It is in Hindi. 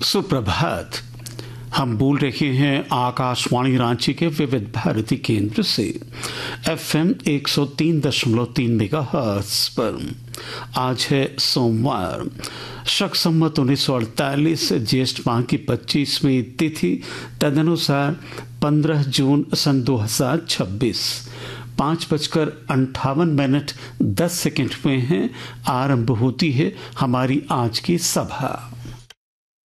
सुप्रभात। हम बोल रहे हैं आकाशवाणी रांची के विविध भारती केंद्र से FM 103.3 मेगाहर्ट्ज पर। आज है सोमवार, शक संवत 1948, ज्येष्ठ माह की 25वीं तिथि, तदनुसार 15 जून सन 2026। 5:58 10 हुए हैं। आरंभ होती है हमारी आज की सभा।